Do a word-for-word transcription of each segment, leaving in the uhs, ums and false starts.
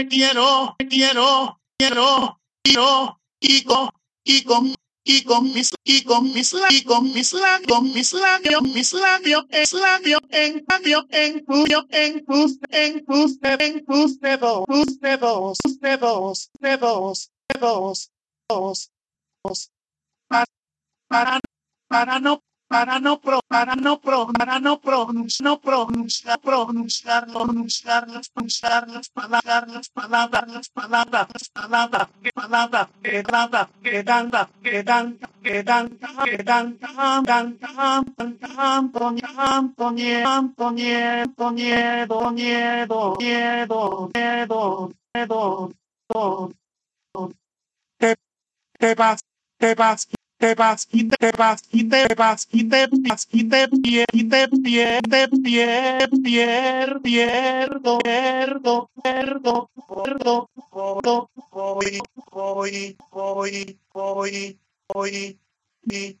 quiero, quiero, quiero, quiero, y con, y con, y con mis, y con mis, y con mis labios, con mis labios, mis labios, es labio, en labio, en tuyo, en tus, en tus, en tus dedos, tus dedos, tus dedos, dedos, dedos, dedos, dedos, para, para, para no para no pro, para no pro, para no pronunciar, no pronunciar, pronunciar, pronunciar las, pronunciar las palabras, las palabras, las palabras, las palabras, que palabras, que palabras, que dan, que dan, que dan, que dan, dan, dan, dan, Antonio, Antonio, Antonio, Antonio, miedo, miedo, miedo, miedo, miedo, te, te vas, te vas. Te vas y te vas y te vas y te vas y te pier y te pier te pier pier pierdo pierdo pierdo pierdo pierdo voy voy voy voy voy mi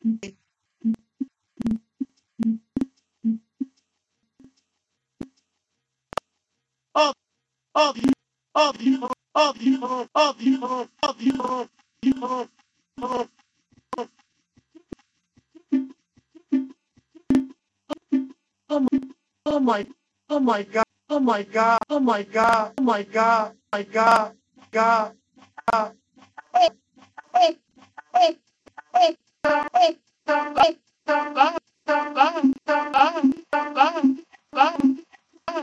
oh oh oh oh oh oh oh oh oh Oh my, oh my, oh my God, oh my God, oh my God, oh my God, my God, God, God.